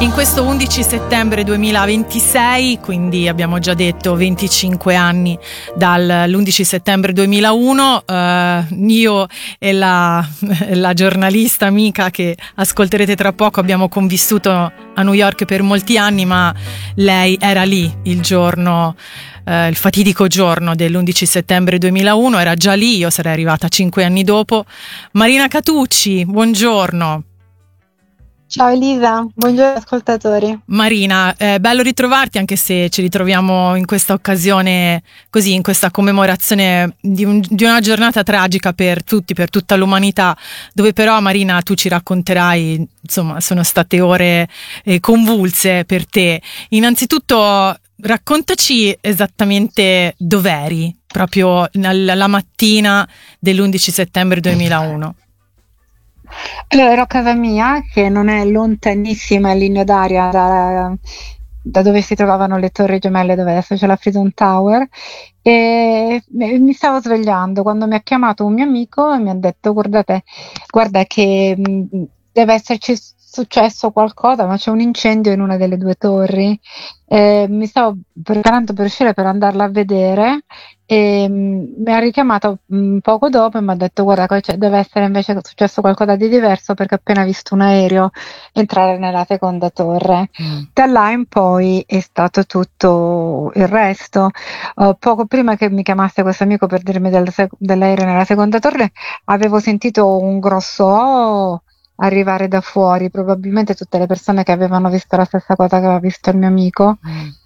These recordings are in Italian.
In questo 11 settembre 2026, quindi abbiamo già detto 25 anni dall'11 settembre 2001, io e la giornalista amica che ascolterete tra poco abbiamo convissuto a New York per molti anni, ma lei era lì il giorno, il fatidico giorno dell'11 settembre 2001, era già lì, io sarei arrivata 5 anni dopo. Marina Catucci, buongiorno. Ciao Elisa, buongiorno ascoltatori. Marina, bello ritrovarti, anche se ci ritroviamo in questa occasione, così, in questa commemorazione di una giornata tragica per tutti, per tutta l'umanità, dove però, Marina, tu ci racconterai, insomma, sono state ore convulse per te. Innanzitutto, raccontaci esattamente dov'eri, proprio la mattina dell'11 settembre 2001. Allora, ero a casa mia, che non è lontanissima in linea d'aria da dove si trovavano le Torri Gemelle, dove adesso c'è la Freedom Tower, e mi stavo svegliando quando mi ha chiamato un mio amico e mi ha detto: guarda che deve esserci successo qualcosa, ma c'è un incendio in una delle due torri. Mi stavo preparando per uscire per andarla a vedere e mi ha richiamato poco dopo e mi ha detto: guarda, deve essere invece successo qualcosa di diverso, perché ho appena visto un aereo entrare nella seconda torre. Da là in poi è stato tutto il resto. Poco prima che mi chiamasse questo amico per dirmi dell'aereo nella seconda torre, avevo sentito un grosso "oh" arrivare da fuori, probabilmente tutte le persone che avevano visto la stessa cosa che aveva visto il mio amico.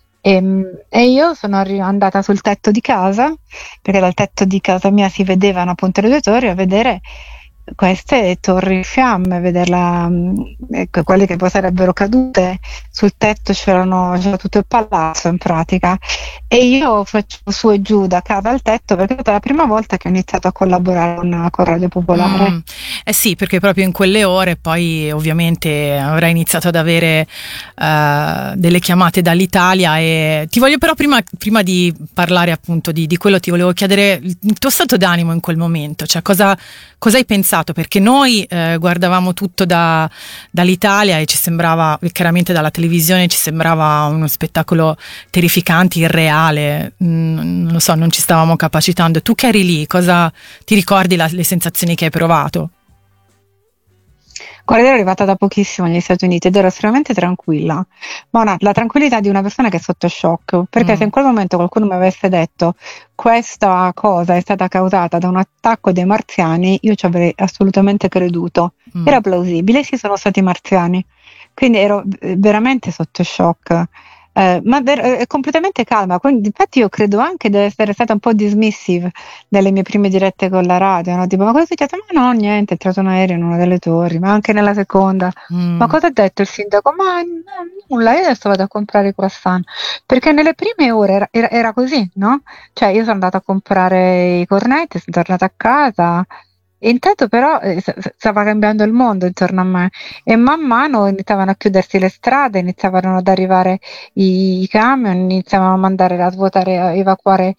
E io sono andata sul tetto di casa, perché dal tetto di casa mia si vedevano appunto le due torri, a vedere queste torri in fiamme, vederla, quelle che poi sarebbero cadute. Sul tetto c'era tutto il palazzo in pratica, e io facevo su e giù da casa al tetto, perché è stata la prima volta che ho iniziato a collaborare con Radio Popolare. Eh sì, perché proprio in quelle ore poi ovviamente avrai iniziato ad avere delle chiamate dall'Italia, e ti voglio però prima di parlare appunto di quello, ti volevo chiedere il tuo stato d'animo in quel momento, cioè cosa hai pensato? Perché noi guardavamo tutto dall'Italia e ci sembrava, chiaramente dalla televisione, ci sembrava uno spettacolo terrificante, irreale, non lo so, non ci stavamo capacitando. Tu che eri lì, cosa ti ricordi, le sensazioni che hai provato? Guarda, ero arrivata da pochissimo negli Stati Uniti ed ero estremamente tranquilla, ma la tranquillità di una persona che è sotto shock, perché se in quel momento qualcuno mi avesse detto questa cosa è stata causata da un attacco dei marziani, io ci avrei assolutamente creduto. Era plausibile, sì, sono stati marziani, quindi ero veramente sotto shock. Ma è completamente calma, quindi infatti io credo anche di essere stata un po' dismissive nelle mie prime dirette con la radio, no? Tipo: ma cosa è successo? Ma no, niente, è entrato un aereo in una delle torri, ma anche nella seconda. Ma cosa ha detto il sindaco? Ma nulla, io adesso vado a comprare i croissant, perché nelle prime ore era così, no? Cioè io sono andata a comprare i cornetti, sono tornata a casa. E intanto però stava cambiando il mondo intorno a me, e man mano iniziavano a chiudersi le strade, iniziavano ad arrivare i camion, iniziavano a mandare a svuotare, a evacuare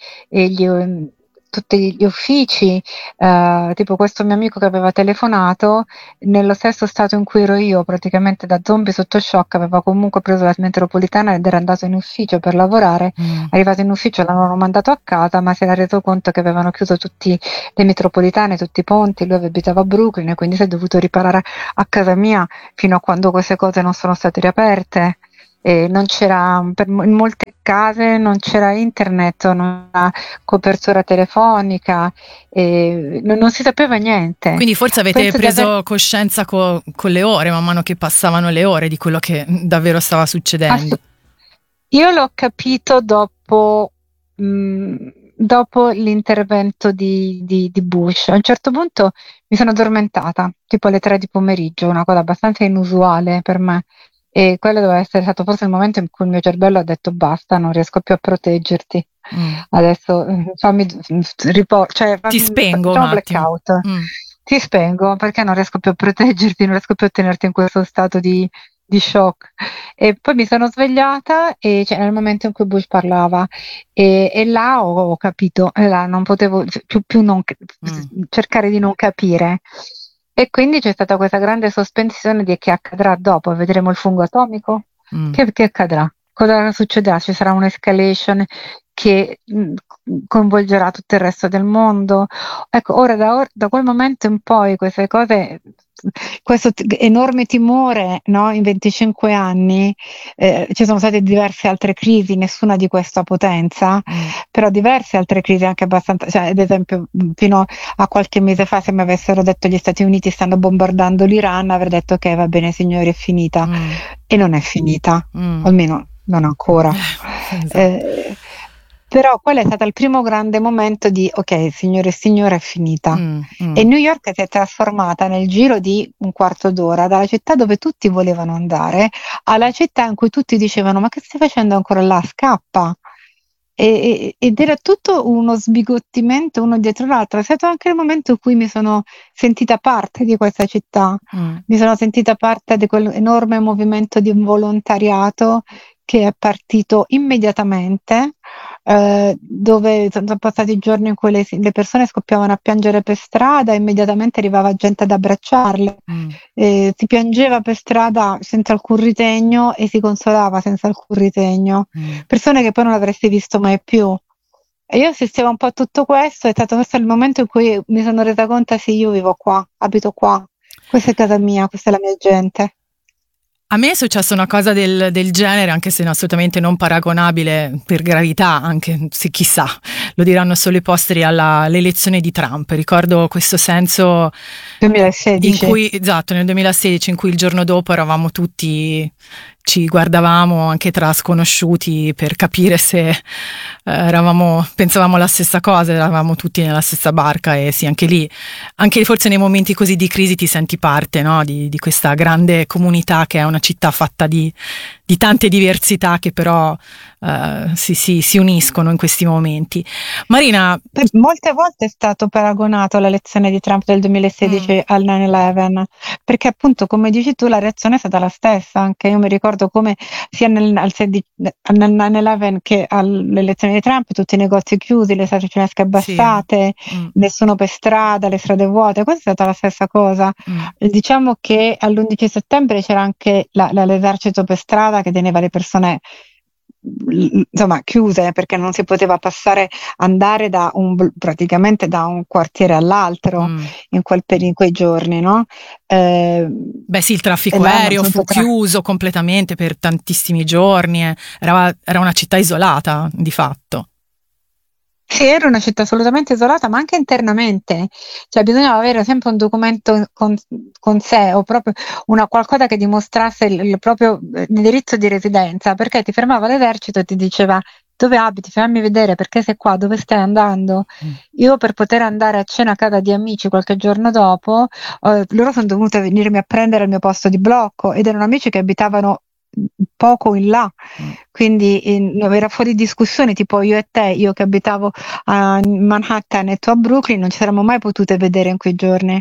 tutti gli uffici. Tipo questo mio amico che aveva telefonato, nello stesso stato in cui ero io, praticamente da zombie sotto shock, aveva comunque preso la metropolitana ed era andato in ufficio per lavorare. Arrivato in ufficio l'avevano mandato a casa, ma si era reso conto che avevano chiuso tutte le metropolitane, tutti i ponti. Lui abitava a Brooklyn e quindi si è dovuto riparare a casa mia fino a quando queste cose non sono state riaperte. E non c'era, in molte case non c'era internet, non c'era copertura telefonica, e non si sapeva niente. Quindi forse avete preso coscienza con le ore, man mano che passavano le ore, di quello che davvero stava succedendo. Io l'ho capito dopo l'intervento di Bush. A un certo punto mi sono addormentata, tipo alle 3 di pomeriggio, una cosa abbastanza inusuale per me. E quello doveva essere stato forse il momento in cui il mio cervello ha detto: basta, non riesco più a proteggerti. Adesso fammi ti spengo facciamo un attimo. blackout. Ti spengo, perché non riesco più a proteggerti, non riesco più a tenerti in questo stato di shock. E poi mi sono svegliata, e cioè, nel momento in cui Bush parlava, e là ho capito, e là non potevo più cercare di non capire. E quindi c'è stata questa grande sospensione di che accadrà dopo. Vedremo il fungo atomico? che accadrà? Cosa succederà? Ci sarà un'escalation che coinvolgerà tutto il resto del mondo? Ecco, ora da quel momento in poi queste cose, questo enorme timore, no, in 25 anni, ci sono state diverse altre crisi, nessuna di questa potenza, però diverse altre crisi anche abbastanza, cioè, ad esempio fino a qualche mese fa, se mi avessero detto gli Stati Uniti stanno bombardando l'Iran, avrei detto ok, va bene signori, è finita. E non è finita, almeno non ancora. Esatto. Però quello è stato il primo grande momento di ok, signore e signora, è finita. E New York si è trasformata nel giro di un quarto d'ora dalla città dove tutti volevano andare alla città in cui tutti dicevano ma che stai facendo ancora là? Scappa. Ed era tutto uno sbigottimento uno dietro l'altro. È stato anche il momento in cui mi sono sentita parte di questa città, mi sono sentita parte di quell'enorme movimento di volontariato che è partito immediatamente, dove sono passati giorni in cui le persone scoppiavano a piangere per strada, immediatamente arrivava gente ad abbracciarle, si piangeva per strada senza alcun ritegno e si consolava senza alcun ritegno, persone che poi non avresti visto mai più. E io assistevo un po' a tutto questo, è stato questo il momento in cui mi sono resa conto, sì, io vivo qua, abito qua, questa è casa mia, questa è la mia gente. A me è successa una cosa del genere, anche se assolutamente non paragonabile per gravità, anche se chissà, lo diranno solo i posteri all'elezione di Trump. Ricordo questo senso 2016. in cui, esatto, nel 2016, in cui il giorno dopo eravamo tutti, ci guardavamo anche tra sconosciuti per capire se pensavamo la stessa cosa, eravamo tutti nella stessa barca. E sì, anche lì, anche forse nei momenti così di crisi ti senti parte, no? di questa grande comunità che è una città fatta di tante diversità che però si uniscono in questi momenti. Marina, molte volte è stato paragonato all'elezione di Trump del 2016 al 9/11, perché appunto, come dici tu, la reazione è stata la stessa. Anche io mi ricordo come sia al 9/11 che all'elezione di Trump, tutti i negozi chiusi, le sale cinesche abbassate, nessuno per strada, le strade vuote. Questa è stata la stessa cosa. Diciamo che all'11 settembre c'era anche l'esercito per strada che teneva le persone insomma chiuse, perché non si poteva andare praticamente da un quartiere all'altro in quei giorni, no? Beh sì, il traffico aereo fu chiuso completamente per tantissimi giorni, era una città isolata di fatto. Sì, era una città assolutamente isolata, ma anche internamente, cioè bisognava avere sempre un documento con sé o proprio qualcosa che dimostrasse il proprio indirizzo di residenza, perché ti fermava l'esercito e ti diceva dove abiti, fammi vedere perché sei qua, dove stai andando. Io per poter andare a cena a casa di amici qualche giorno dopo, loro sono dovute venirmi a prendere al mio posto di blocco ed erano amici che abitavano poco in là, quindi era fuori discussione, tipo io e te, io che abitavo a Manhattan e tu a Brooklyn, non ci saremmo mai potute vedere in quei giorni.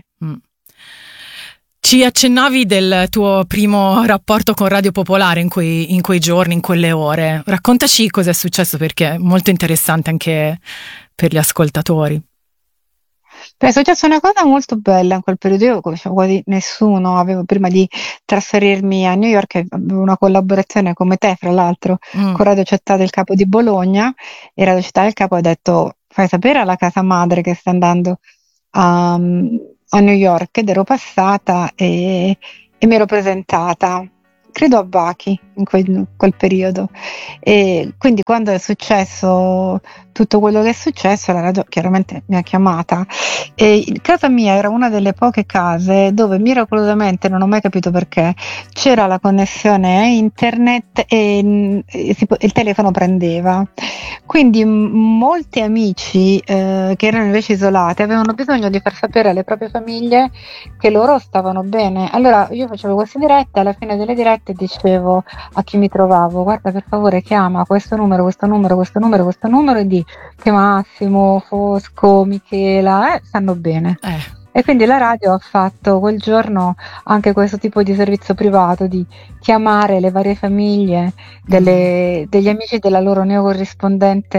Ci accennavi del tuo primo rapporto con Radio Popolare in quei giorni, in quelle ore. Raccontaci cosa è successo, perché è molto interessante anche per gli ascoltatori. È successa una cosa molto bella in quel periodo. Io conoscevo quasi nessuno, avevo prima di trasferirmi a New York, avevo una collaborazione come te, fra l'altro, con Radio Città del Capo di Bologna, e Radio Città del Capo ha detto fai sapere alla casa madre che sta andando a New York, ed ero passata e mi ero presentata, credo a Bachi in quel periodo, e quindi quando è successo tutto quello che è successo, la radio chiaramente mi ha chiamata, e casa mia era una delle poche case dove miracolosamente, non ho mai capito perché, c'era la connessione a internet e il telefono prendeva, quindi molti amici che erano invece isolati avevano bisogno di far sapere alle proprie famiglie che loro stavano bene. Allora io facevo queste dirette, alla fine delle dirette dicevo a chi mi trovavo guarda, per favore chiama questo numero e di che Massimo, Fosco, Michela stanno bene. E quindi la radio ha fatto quel giorno anche questo tipo di servizio privato di chiamare le varie famiglie degli amici della loro neocorrispondente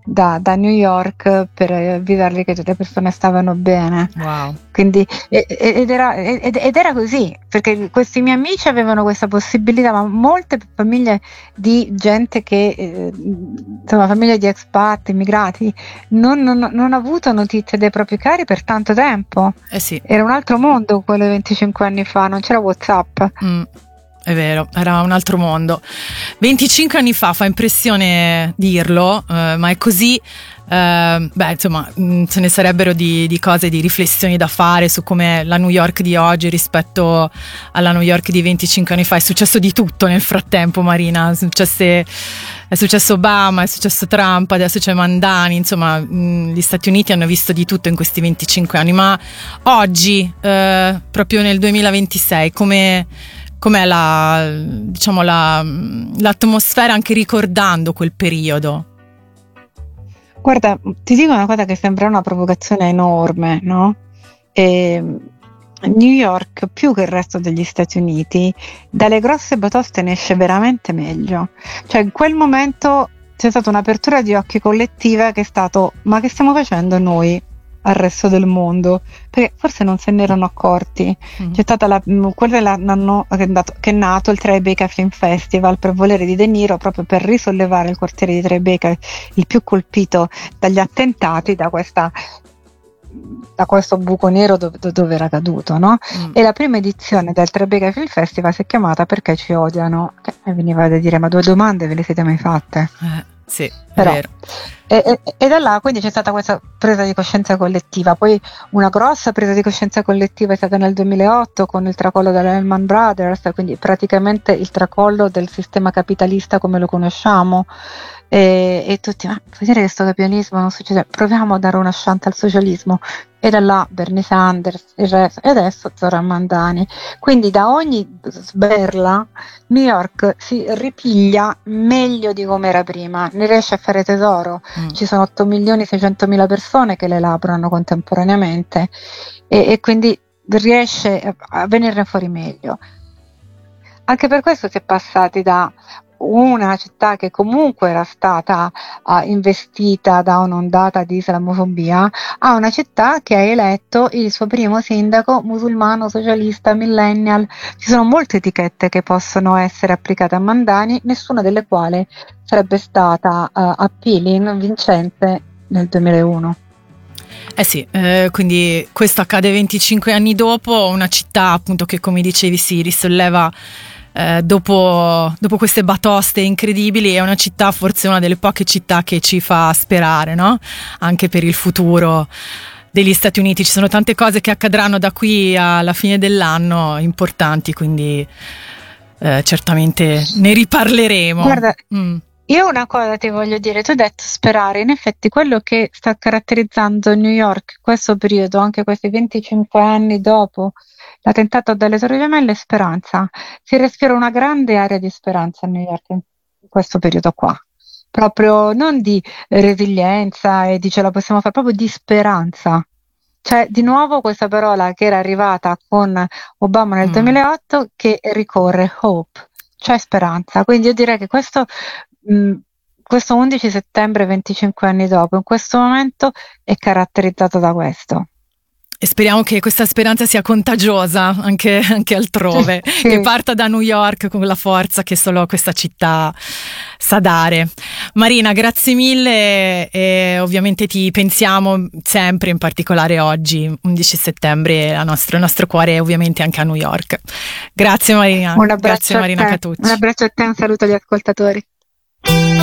da New York per avvisarli che tutte le persone stavano bene. Wow. Quindi, ed era così, perché questi miei amici avevano questa possibilità, ma molte famiglie di gente che, insomma, famiglie di expat, immigrati, non hanno avuto notizie dei propri cari per tanto tempo. Sì. Era un altro mondo quello di 25 anni fa, non c'era WhatsApp. È vero, era un altro mondo. 25 anni fa impressione dirlo, ma è così. Insomma, ce ne sarebbero di cose, di riflessioni da fare su come la New York di oggi rispetto alla New York di 25 anni fa. È successo di tutto nel frattempo, Marina. È successo Obama, è successo Trump, adesso c'è Mandani. Insomma, gli Stati Uniti hanno visto di tutto in questi 25 anni. Ma oggi, proprio nel 2026, com'è l'atmosfera, anche ricordando quel periodo? Guarda, ti dico una cosa che sembra una provocazione enorme, no? New York, più che il resto degli Stati Uniti, dalle grosse batoste ne esce veramente meglio. Cioè, in quel momento c'è stata un'apertura di occhi collettiva che è stato: ma che stiamo facendo noi al resto del mondo? Perché forse non se ne erano accorti. C'è stata quello l'anno che è nato il Tribeca Film Festival per volere di De Niro, proprio per risollevare il quartiere di Tribeca, il più colpito dagli attentati, da questo buco nero dove era caduto, no? E la prima edizione del Tribeca Film Festival si è chiamata Perché ci odiano, e veniva da dire: ma 2 domande ve le siete mai fatte? Sì, però, è vero. E da là quindi c'è stata questa presa di coscienza collettiva. Poi una grossa presa di coscienza collettiva è stata nel 2008 con il tracollo della Lehman Brothers, quindi praticamente il tracollo del sistema capitalista come lo conosciamo, e tutti: ma vuol dire che questo capitalismo non succede? Proviamo a dare una chance al socialismo. E da là Bernie Sanders, il resto, e adesso Zoran Mandani. Quindi da ogni sberla New York si ripiglia meglio di come era prima, ne riesce a fare tesoro. Ci sono 8.600.000 persone che le lavorano contemporaneamente, e quindi riesce a venirne fuori meglio. Anche per questo si è passati da una città che comunque era stata investita da un'ondata di islamofobia a una città che ha eletto il suo primo sindaco musulmano, socialista, millennial. Ci sono molte etichette che possono essere applicate a Mandani, nessuna delle quali sarebbe stata appealing, vincente nel 2001. Sì, quindi questo accade 25 anni dopo, una città appunto che, come dicevi, si risolleva dopo queste batoste incredibili. È una città, forse una delle poche città che ci fa sperare, no? Anche per il futuro degli Stati Uniti. Ci sono tante cose che accadranno da qui alla fine dell'anno importanti, quindi certamente ne riparleremo. Guarda, io una cosa ti voglio dire: tu hai detto sperare, in effetti quello che sta caratterizzando New York questo periodo, anche questi 25 anni dopo l'attentato dalle Torri Gemelle, è speranza. Si respira una grande area di speranza a New York in questo periodo qua, proprio non di resilienza e di ce la possiamo fare, proprio di speranza. Cioè, di nuovo questa parola che era arrivata con Obama nel 2008 che ricorre, hope, cioè speranza. Quindi io direi che questo 11 settembre, 25 anni dopo, in questo momento è caratterizzato da questo. E speriamo che questa speranza sia contagiosa anche altrove, sì. Che parta da New York con la forza che solo questa città sa dare. Marina, grazie mille, e ovviamente ti pensiamo sempre, in particolare oggi, 11 settembre, il nostro cuore è ovviamente anche a New York. Grazie Marina, grazie Marina Catucci. Un abbraccio a te, un saluto agli ascoltatori.